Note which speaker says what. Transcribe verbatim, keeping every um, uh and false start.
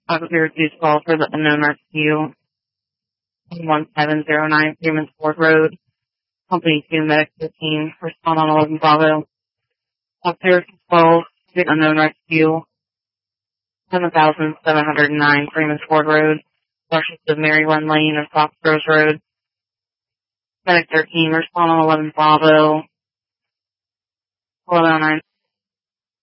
Speaker 1: Officer received call for the unknown rescue on one seven zero nine Freeman's Ford Road. Company two Medic fifteen, respond on eleven Bravo. Officer twelve, the unknown rescue, seven thousand seven hundred nine Freeman's Ford Road, rushes to Mary Lynn Lane and Foxborough Road. Medic thirteen, respond on eleven Bravo. eleven oh nine